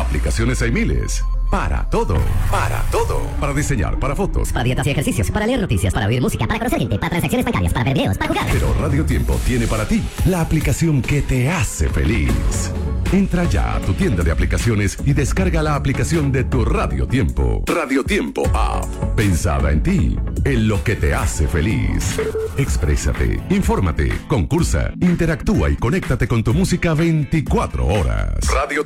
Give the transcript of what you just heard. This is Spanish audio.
Aplicaciones hay miles. Para todo. Para todo. Para diseñar, para fotos. Para dietas y ejercicios, para leer noticias, para oír música, para conocer gente, para transacciones bancarias, para ver videos, para jugar. Pero Radio Tiempo tiene para ti la aplicación que te hace feliz. Entra ya a tu tienda de aplicaciones y descarga la aplicación de tu Radio Tiempo. Radio Tiempo App. Pensada en ti, en lo que te hace feliz. Exprésate, infórmate, concursa, interactúa y conéctate con tu música 24 horas. Radio